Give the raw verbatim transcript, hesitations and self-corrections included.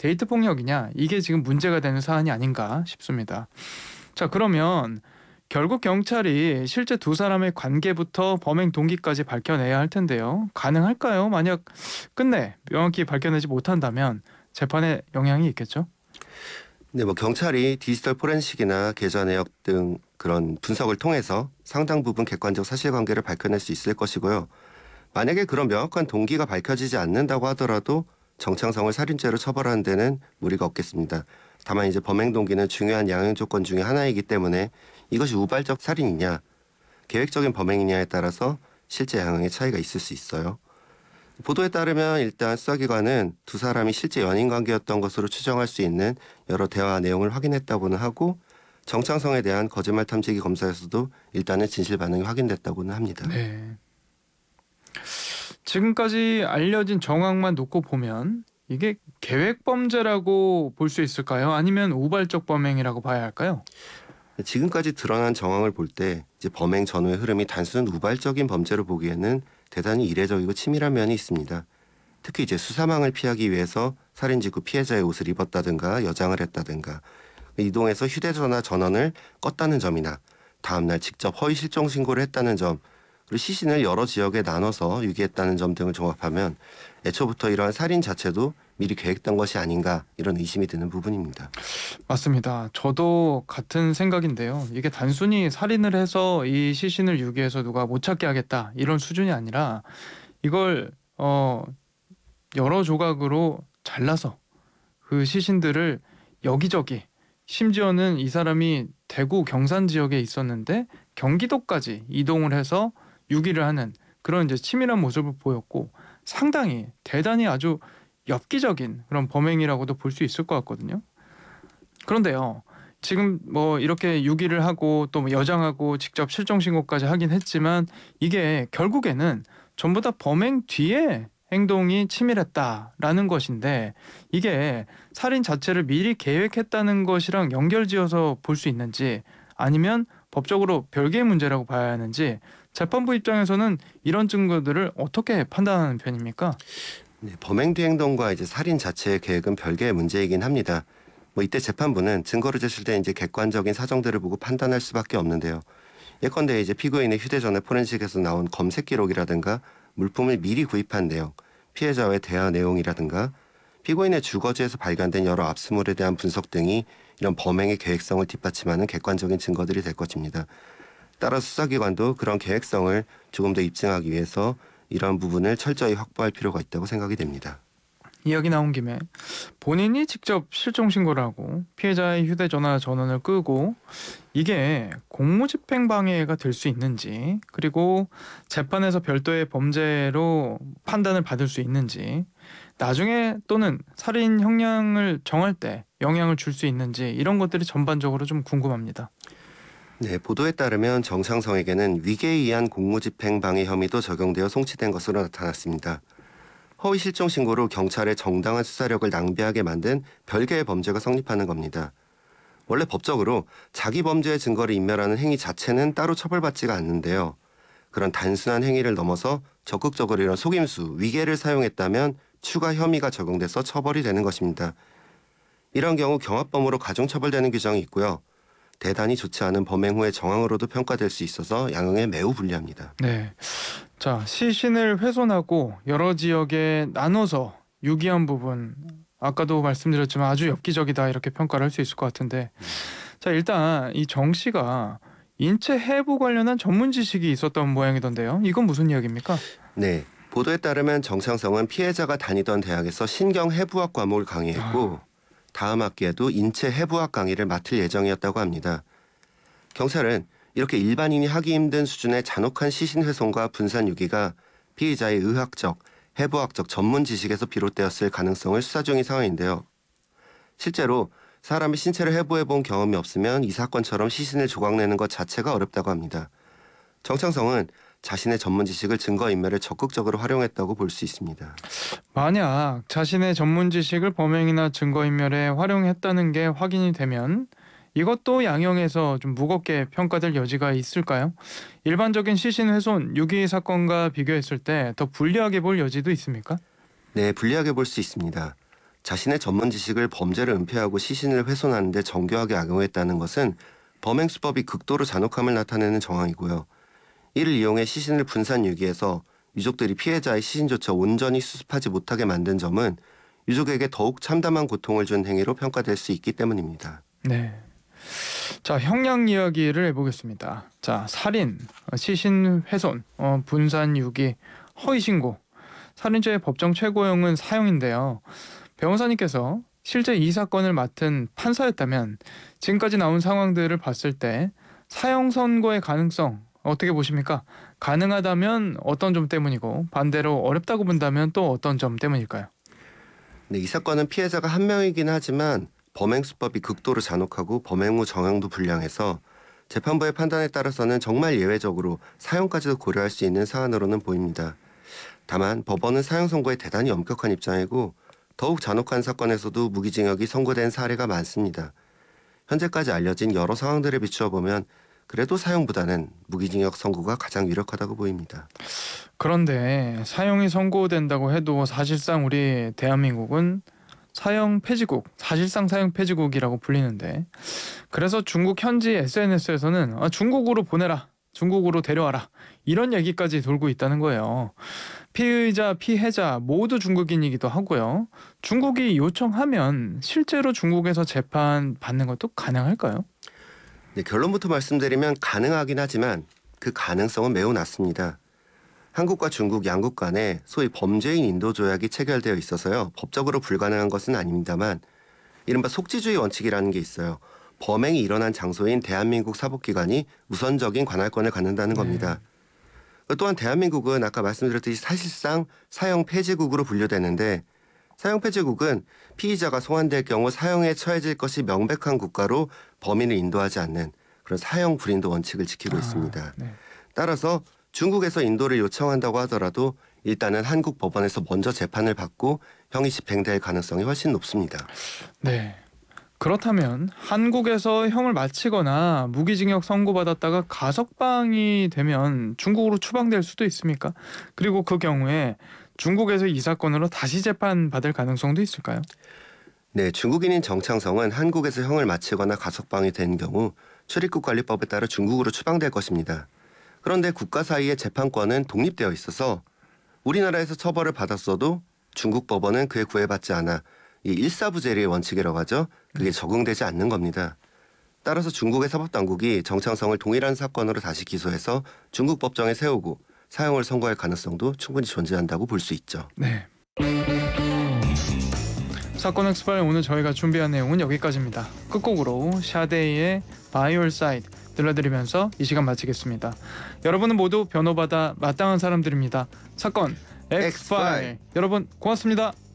데이트 폭력이냐 이게 지금 문제가 되는 사안이 아닌가 싶습니다. 자, 그러면 결국 경찰이 실제 두 사람의 관계부터 범행 동기까지 밝혀내야 할 텐데요. 가능할까요? 만약 끝내 명확히 밝혀내지 못한다면 재판에 영향이 있겠죠? 네, 뭐 경찰이 디지털 포렌식이나 계좌 내역 등 그런 분석을 통해서 상당 부분 객관적 사실관계를 밝혀낼 수 있을 것이고요. 만약에 그런 명확한 동기가 밝혀지지 않는다고 하더라도 정창성을 살인죄로 처벌하는 데는 무리가 없겠습니다. 다만 이제 범행 동기는 중요한 양형 조건 중에 하나이기 때문에 이것이 우발적 살인이냐, 계획적인 범행이냐에 따라서 실제 양형의 차이가 있을 수 있어요. 보도에 따르면 일단 수사기관은 두 사람이 실제 연인 관계였던 것으로 추정할 수 있는 여러 대화 내용을 확인했다고는 하고, 정창성에 대한 거짓말 탐지기 검사에서도 일단은 진실 반응이 확인됐다고는 합니다. 네. 지금까지 알려진 정황만 놓고 보면 이게 계획 범죄라고 볼 수 있을까요? 아니면 우발적 범행이라고 봐야 할까요? 지금까지 드러난 정황을 볼 때 이제 범행 전후의 흐름이 단순 우발적인 범죄로 보기에는 대단히 이례적이고 치밀한 면이 있습니다. 특히 이제 수사망을 피하기 위해서 살인 직후 피해자의 옷을 입었다든가 여장을 했다든가, 이동해서 휴대전화 전원을 껐다는 점이나 다음날 직접 허위 실종 신고를 했다는 점, 그리고 시신을 여러 지역에 나눠서 유기했다는 점 등을 종합하면 애초부터 이러한 살인 자체도 미리 계획된 것이 아닌가, 이런 의심이 드는 부분입니다. 맞습니다. 저도 같은 생각인데요. 이게 단순히 살인을 해서 이 시신을 유기해서 누가 못 찾게 하겠다 이런 수준이 아니라 이걸 어 여러 조각으로 잘라서 그 시신들을 여기저기, 심지어는 이 사람이 대구 경산 지역에 있었는데 경기도까지 이동을 해서 유기를 하는 그런 이제 치밀한 모습을 보였고, 상당히 대단히 아주 엽기적인 그런 범행이라고도 볼 수 있을 것 같거든요. 그런데요, 지금 뭐 이렇게 유기를 하고 또뭐 여장하고 직접 실종 신고까지 하긴 했지만 이게 결국에는 전부 다 범행 뒤에 행동이 치밀했다라는 것인데, 이게 살인 자체를 미리 계획했다는 것이랑 연결지어서 볼 수 있는지 아니면 법적으로 별개의 문제라고 봐야 하는지 재판부 입장에서는 이런 증거들을 어떻게 판단하는 편입니까? 네, 범행 뒤 행동과 이제 살인 자체의 계획은 별개의 문제이긴 합니다. 뭐 이때 재판부는 증거를 제출된 이제 객관적인 사정들을 보고 판단할 수밖에 없는데요. 예컨대 이제 피고인의 휴대전화 포렌식에서 나온 검색 기록이라든가 물품을 미리 구입한 내용, 피해자와의 대화 내용이라든가 피고인의 주거지에서 발견된 여러 압수물에 대한 분석 등이 이런 범행의 계획성을 뒷받침하는 객관적인 증거들이 될 것입니다. 따라 수사기관도 그런 계획성을 조금 더 입증하기 위해서 이러한 부분을 철저히 확보할 필요가 있다고 생각이 됩니다. 이야기 나온 김에 본인이 직접 실종 신고를 하고 피해자의 휴대전화 전원을 끄고 이게 공무집행 방해가 될 수 있는지, 그리고 재판에서 별도의 범죄로 판단을 받을 수 있는지, 나중에 또는 살인 형량을 정할 때 영향을 줄 수 있는지, 이런 것들이 전반적으로 좀 궁금합니다. 네, 보도에 따르면 정창성에게는 위계에 의한 공무집행 방해 혐의도 적용되어 송치된 것으로 나타났습니다. 허위 실종 신고로 경찰의 정당한 수사력을 낭비하게 만든 별개의 범죄가 성립하는 겁니다. 원래 법적으로 자기 범죄의 증거를 인멸하는 행위 자체는 따로 처벌받지가 않는데요. 그런 단순한 행위를 넘어서 적극적으로 이런 속임수, 위계를 사용했다면 추가 혐의가 적용돼서 처벌이 되는 것입니다. 이런 경우 경합범으로 가중처벌되는 규정이 있고요. 대단히 좋지 않은 범행 후의 정황으로도 평가될 수 있어서 양형에 매우 불리합니다. 네. 자, 시신을 훼손하고 여러 지역에 나눠서 유기한 부분, 아까도 말씀드렸지만 아주 엽기적이다 이렇게 평가를 할 수 있을 것 같은데, 자, 일단 이 정 씨가 인체 해부 관련한 전문 지식이 있었던 모양이던데요. 이건 무슨 이야기입니까? 네, 보도에 따르면 정창성은 피해자가 다니던 대학에서 신경해부학 과목을 아, 강의했고 다음 학기에도 인체해부학 강의를 맡을 예정이었다고 합니다. 경찰은 이렇게 일반인이 하기 힘든 수준의 잔혹한 시신 훼손과 분산 유기가 피의자의 의학적, 해부학적 전문 지식에서 비롯되었을 가능성을 수사 중인 상황인데요. 실제로 사람의 신체를 해부해본 경험이 없으면 이 사건처럼 시신을 조각내는 것 자체가 어렵다고 합니다. 정창성은 자신의 전문 지식을 증거인멸에 적극적으로 활용했다고 볼 수 있습니다. 만약 자신의 전문 지식을 범행이나 증거인멸에 활용했다는 게 확인이 되면 이것도 양형에서 좀 무겁게 평가될 여지가 있을까요? 일반적인 시신 훼손, 유기 사건과 비교했을 때 더 불리하게 볼 여지도 있습니까? 네, 불리하게 볼 수 있습니다. 자신의 전문 지식을 범죄를 은폐하고 시신을 훼손하는 데 정교하게 악용했다는 것은 범행 수법이 극도로 잔혹함을 나타내는 정황이고요. 이를 이용해 시신을 분산 유기해서 유족들이 피해자의 시신조차 온전히 수습하지 못하게 만든 점은 유족에게 더욱 참담한 고통을 준 행위로 평가될 수 있기 때문입니다. 네. 자, 형량 이야기를 해보겠습니다. 자, 살인, 어, 시신 훼손, 어, 분산 유기, 허위 신고. 살인죄의 법정 최고형은 사형인데요. 변호사님께서 실제 이 사건을 맡은 판사였다면 지금까지 나온 상황들을 봤을 때 사형 선고의 가능성 어떻게 보십니까? 가능하다면 어떤 점 때문이고 반대로 어렵다고 본다면 또 어떤 점 때문일까요? 네, 이 사건은 피해자가 한 명이긴 하지만 범행 수법이 극도로 잔혹하고 범행 후 정황도 불량해서 재판부의 판단에 따라서는 정말 예외적으로 사형까지도 고려할 수 있는 사안으로는 보입니다. 다만 법원은 사형 선고에 대단히 엄격한 입장이고 더욱 잔혹한 사건에서도 무기징역이 선고된 사례가 많습니다. 현재까지 알려진 여러 상황들에 비추어 보면 그래도 사형보다는 무기징역 선고가 가장 유력하다고 보입니다. 그런데 사형이 선고된다고 해도 사실상 우리 대한민국은 사형 폐지국, 사실상 사형 폐지국이라고 불리는데 그래서 중국 현지 에스엔에스에서는 아, 중국으로 보내라, 중국으로 데려와라 이런 얘기까지 돌고 있다는 거예요. 피의자, 피해자 모두 중국인이기도 하고요. 중국이 요청하면 실제로 중국에서 재판 받는 것도 가능할까요? 네, 결론부터 말씀드리면 가능하긴 하지만 그 가능성은 매우 낮습니다. 한국과 중국 양국 간에 소위 범죄인 인도 조약이 체결되어 있어서요. 법적으로 불가능한 것은 아닙니다만 이른바 속지주의 원칙이라는 게 있어요. 범행이 일어난 장소인 대한민국 사법기관이 우선적인 관할권을 갖는다는 겁니다. 또한 대한민국은 아까 말씀드렸듯이 사실상 사형 폐지국으로 분류되는데 사형 폐지국은 피의자가 송환될 경우 사형에 처해질 것이 명백한 국가로 범인을 인도하지 않는 그런 사형 불인도 원칙을 지키고 아, 있습니다. 네. 따라서 중국에서 인도를 요청한다고 하더라도 일단은 한국 법원에서 먼저 재판을 받고 형이 집행될 가능성이 훨씬 높습니다. 네. 그렇다면 한국에서 형을 마치거나 무기징역 선고받았다가 가석방이 되면 중국으로 추방될 수도 있습니까? 그리고 그 경우에 중국에서 이 사건으로 다시 재판받을 가능성도 있을까요? 네, 중국인인 정창성은 한국에서 형을 마치거나 가석방이 된 경우 출입국관리법에 따라 중국으로 추방될 것입니다. 그런데 국가 사이의 재판권은 독립되어 있어서 우리나라에서 처벌을 받았어도 중국 법원은 그에 구애받지 않아 이 일사부재리의 원칙이라고 하죠. 그게 적용되지 않는 겁니다. 따라서 중국의 사법당국이 정창성을 동일한 사건으로 다시 기소해서 중국 법정에 세우고 사형을 선고할 가능성도 충분히 존재한다고 볼 수 있죠. 네. 사건 엑스파일 오늘 저희가 준비한 내용은 여기까지입니다. 끝곡으로 샤데이의 By Your Side 들려드리면서 이 시간 마치겠습니다. 여러분은 모두 변호받아 마땅한 사람들입니다. 사건 엑스파일 여러분 고맙습니다.